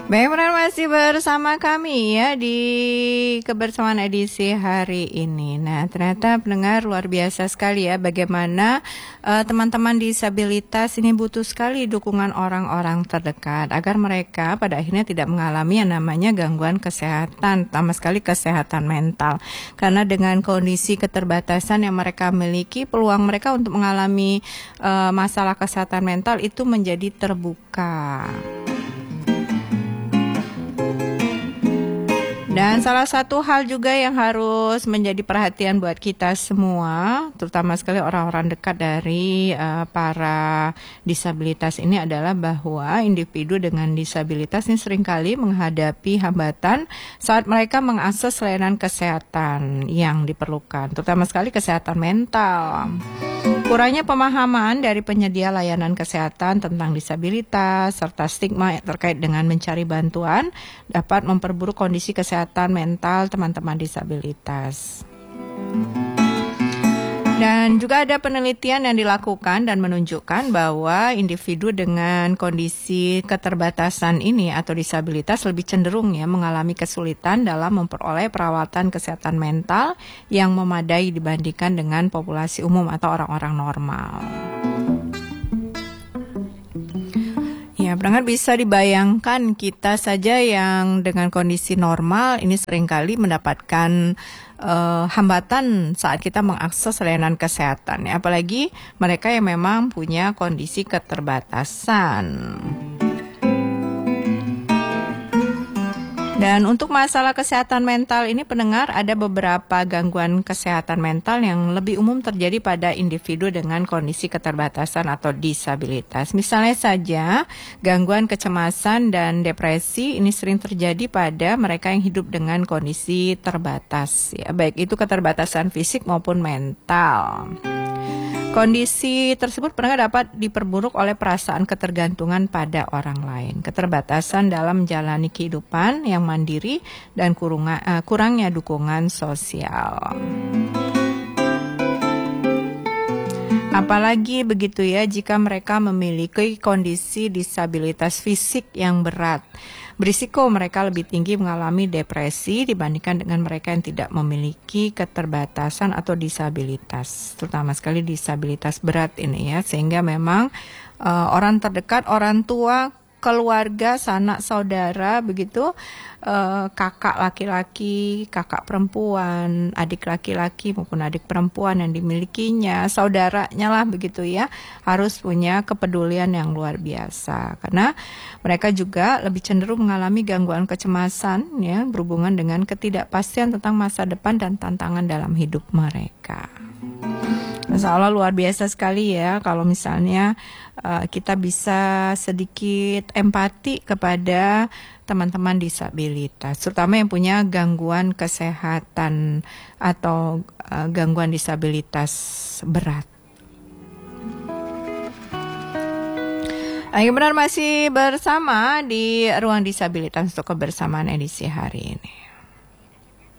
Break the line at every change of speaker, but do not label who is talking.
Baik, benar masih bersama kami ya di kebersamaan edisi hari ini. Nah, ternyata pendengar luar biasa sekali ya bagaimana teman-teman disabilitas ini butuh sekali dukungan orang-orang terdekat agar mereka pada akhirnya tidak mengalami yang namanya gangguan kesehatan, terutama sekali kesehatan mental. Karena dengan kondisi keterbatasan yang mereka miliki, peluang mereka untuk mengalami masalah kesehatan mental itu menjadi terbuka. Dan salah satu hal juga yang harus menjadi perhatian buat kita semua, terutama sekali orang-orang dekat dari para disabilitas ini adalah bahwa individu dengan disabilitas ini seringkali menghadapi hambatan saat mereka mengakses layanan kesehatan yang diperlukan, terutama sekali kesehatan mental. Kurangnya pemahaman dari penyedia layanan kesehatan tentang disabilitas serta stigma terkait dengan mencari bantuan dapat memperburuk kondisi kesehatan mental teman-teman disabilitas. Dan juga ada penelitian yang dilakukan dan menunjukkan bahwa individu dengan kondisi keterbatasan ini atau disabilitas lebih cenderung ya mengalami kesulitan dalam memperoleh perawatan kesehatan mental yang memadai dibandingkan dengan populasi umum atau orang-orang normal. Ya, pendengar bisa dibayangkan kita saja yang dengan kondisi normal ini seringkali mendapatkan hambatan saat kita mengakses layanan kesehatan, ya. Apalagi mereka yang memang punya kondisi keterbatasan. Dan untuk masalah kesehatan mental ini pendengar ada beberapa gangguan kesehatan mental yang lebih umum terjadi pada individu dengan kondisi keterbatasan atau disabilitas. Misalnya saja gangguan kecemasan dan depresi ini sering terjadi pada mereka yang hidup dengan kondisi terbatas, ya, baik itu keterbatasan fisik maupun mental. Kondisi tersebut pendengar dapat diperburuk oleh perasaan ketergantungan pada orang lain, keterbatasan dalam menjalani kehidupan yang mandiri, dan kurangnya dukungan sosial. Apalagi begitu ya jika mereka memiliki kondisi disabilitas fisik yang berat. Berisiko mereka lebih tinggi mengalami depresi dibandingkan dengan mereka yang tidak memiliki keterbatasan atau disabilitas, terutama sekali disabilitas berat ini ya, sehingga memang orang terdekat, orang tua, keluarga, sanak saudara begitu, kakak laki-laki, kakak perempuan, adik laki-laki maupun adik perempuan yang dimilikinya, saudaranya lah begitu ya, harus punya kepedulian yang luar biasa karena mereka juga lebih cenderung mengalami gangguan kecemasan ya berhubungan dengan ketidakpastian tentang masa depan dan tantangan dalam hidup mereka. Masya Allah, luar biasa sekali ya kalau misalnya kita bisa sedikit empati kepada teman-teman disabilitas, terutama yang punya gangguan kesehatan atau gangguan disabilitas berat. Ayo benar masih bersama di Ruang Disabilitas untuk kebersamaan edisi hari ini.